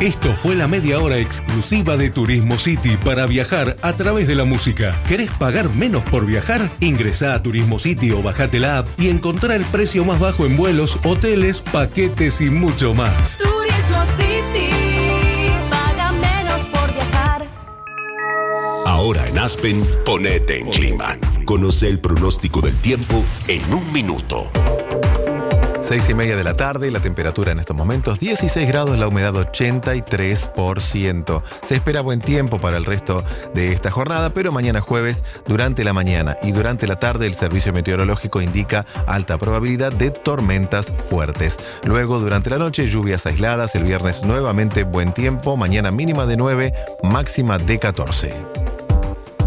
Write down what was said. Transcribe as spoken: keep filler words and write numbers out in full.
Esto fue la media hora exclusiva de Turismo City para viajar a través de la música. ¿Querés pagar menos por viajar? Ingresá a Turismo City o bajate la app y encontrá el precio más bajo en vuelos, hoteles, paquetes y mucho más. Turismo City, paga menos por viajar. Ahora en Aspen, ponete en clima. Conoce el pronóstico del tiempo en un minuto. Seis y media de la tarde, la temperatura en estos momentos dieciséis grados, la humedad ochenta y tres por ciento. Se espera buen tiempo para el resto de esta jornada, pero mañana jueves, durante la mañana y durante la tarde, el servicio meteorológico indica alta probabilidad de tormentas fuertes. Luego, durante la noche, lluvias aisladas. El viernes nuevamente buen tiempo, mañana mínima de nueve, máxima de catorce.